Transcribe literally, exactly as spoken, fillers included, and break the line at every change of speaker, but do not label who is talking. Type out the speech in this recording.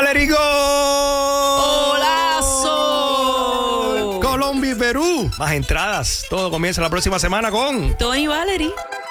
Valerie Gol.
¡Golazo!
Colombia y Perú. Más entradas. Todo comienza la próxima semana con
Tony Valerie.